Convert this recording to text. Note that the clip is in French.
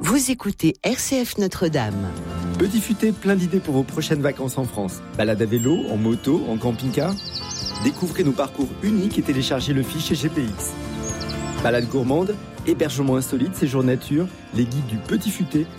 Vous écoutez RCF Notre-Dame. Petit Futé, plein d'idées pour vos prochaines vacances en France. Balade à vélo, en moto, en camping-car. Découvrez nos parcours uniques et téléchargez le fichier GPX. Balade gourmande, hébergement insolite, séjour nature, les guides du Petit Futé